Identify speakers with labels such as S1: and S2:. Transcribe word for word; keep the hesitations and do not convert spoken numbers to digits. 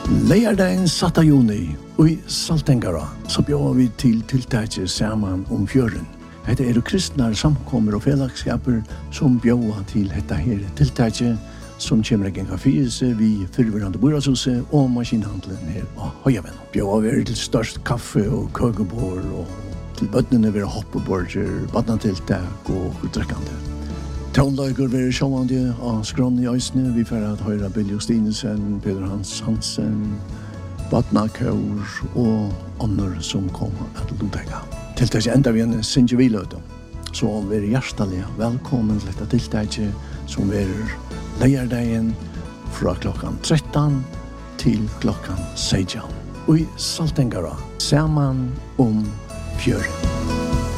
S1: Leierdagen satta juni i Saltengara så bjöd vi til tiltaket saman om fjøren. Hette er kristne samkommer og fellesskaper som bjöd til dette her tiltaket som kommer en kaffeise vi fyrverande boradshuset og maskinhandelen her på Høyaven. Bjöd vi til størst kaffe og køkebord og til bøttene vi hoppeborger, badnatiltak og drekkande. Tonlager vil sjåvande av skrån i øysene. Vi får at høyre Bill Justinesen, Peter Hans Hansen, Badna Kaur og andre som kommer at lutega. Tiltaket enda vi en sinje viløte. Så vi er hjertelig velkommen til dette tiltaket som vi er leierdagen fra klokkan tretton til klokkan seksten. Og i Saltengara, saman om fjøren.